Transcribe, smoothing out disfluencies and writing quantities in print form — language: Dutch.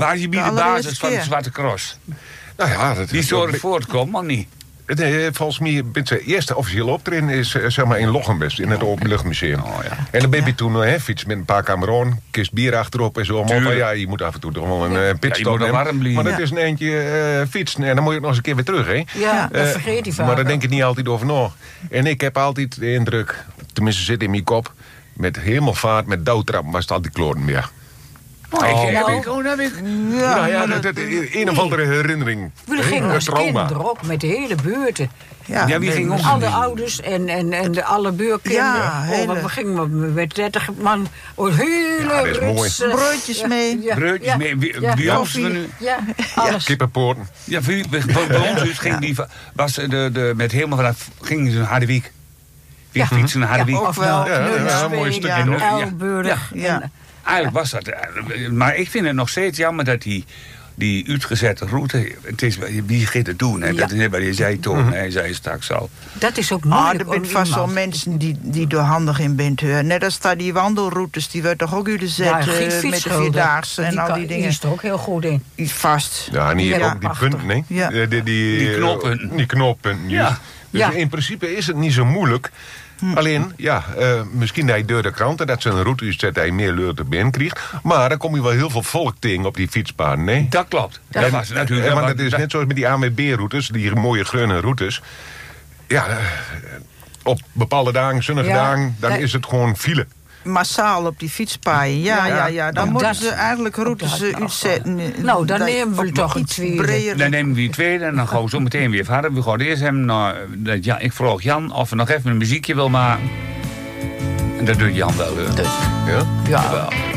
Waar je bij de basis van de Zwarte Cross? Nou ja, dat Die zorgen voortkomen, of niet? Volgens mij, het eerste officiële optreden is zeg maar in Lochem in het Openluchtmuseum. Oh, ja. En dan ben je toen fiets met een paar kameraden, kist bier achterop en zo. Maar ja, je moet af en toe toch wel een pitstop nemen. Warm blijven. Maar dat is een eentje fietsen en dan moet je nog eens een keer weer terug, hè? Ja, dat vergeet hij vaak. Maar daar denk ik niet altijd over na. En ik heb altijd de indruk, tenminste zit in mijn kop, met hemelvaart, met douwtrappen was het altijd kloten meer. Dat heb ik. Ja, dat een of andere herinnering. We gingen als kinderen op met de hele buurten. Ja, wie ging om? Alle ouders en alle buurkinderen. Ja, we gingen met 30 man. Hele rits, broodjes mee. Broodjes mee. Bij ons alles. Kippenpoorten. Ja, bij ons dus ging die... Was met helemaal vanaf... Gingen ze naar Harderwijk. Wie fietsen naar Harderwijk? Ook wel. Een mooi stukje nog. Elburg. Eigenlijk was dat... Maar ik vind het nog steeds jammer dat die uitgezette route... Het is, wie gaat het doen? Hè? Dat is net wat je zei toen. Hij zei straks al. Dat is ook moeilijk. Er zijn vast wel mensen die er handig in bent. Net als daar die wandelroutes, die werd toch ook uitgezet met de Vierdaagse en al die dingen. Die is er ook heel goed in. Die vast. Ja, en hier ook die punten, hè? Ja. Die knooppunten. Die knooppunten, ja. Dus in principe is het niet zo moeilijk. Alleen, misschien dat je door de kranten dat ze een route zet dat je meer leuten binnen krijgt. Maar dan kom je wel heel veel volk tegen op die fietspaden, nee? Dat klopt. Dat was natuurlijk. Want het is net zoals met die AMB-routes, die mooie groene routes. Ja, op bepaalde dagen, zonnige dagen, dan is het gewoon file. Massaal op die fietspaaien. Ja. Dan moeten ze eigenlijk routes uitzetten. Nou, dan nemen we toch een tweede. Dan nemen we die tweede en dan gaan we zo meteen weer verder. We gaan eerst hem ik vroeg Jan of we nog even een muziekje wil maken. En dat doet Jan wel. Dus. Ja? Ja.